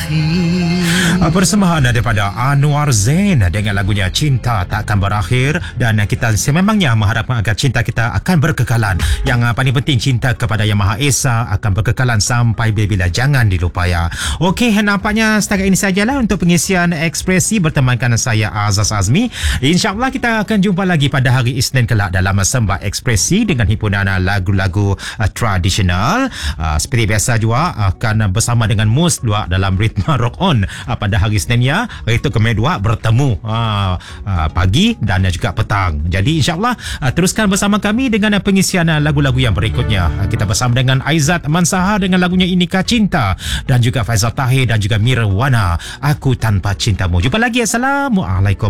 Persembahan daripada Anwar Zain dengan lagunya Cinta Takkan Berakhir, dan kita sememangnya mengharapkan agar cinta kita akan berkekalan. Yang paling penting, cinta kepada Yang Maha Esa akan berkekalan sampai bila-bila, jangan dilupaya. Okey, nampaknya setakat ini sajalah untuk pengisian Ekspresi bertemankan saya Azaz Azmi. InsyaAllah kita akan jumpa lagi pada hari Isnin kelak dalam Sembah Ekspresi dengan himpunan lagu-lagu tradisional. Seperti biasa juga akan bersama dengan Mus dua dalam Ritma Rock On pada hari Isnin ya. Itu kami dua bertemu pagi dan juga petang. Jadi insyaAllah teruskan bersama kami dengan pengisian lagu-lagu yang berikutnya. Kita bersama dengan Aizat Mansaha dengan lagunya Inikah Cinta, dan juga Faizal Tahir dan juga Mirwana, Aku Tanpa Cintamu. Jumpa lagi. Assalamualaikum.